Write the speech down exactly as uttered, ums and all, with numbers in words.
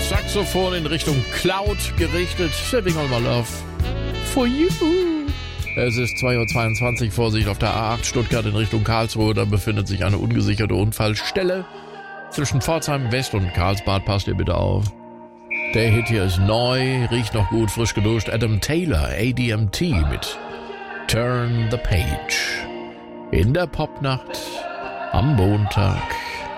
Saxophon in Richtung Cloud gerichtet. Saving all my love for you. Es ist zwei Uhr zweiundzwanzig, Vorsicht auf der A acht Stuttgart in Richtung Karlsruhe. Da befindet sich eine ungesicherte Unfallstelle. Zwischen Pforzheim West und Karlsbad, passt ihr bitte auf. Der Hit hier ist neu, riecht noch gut, frisch geduscht. Adam Taylor, A D M T mit Turn the Page. In der Popnacht am Montag.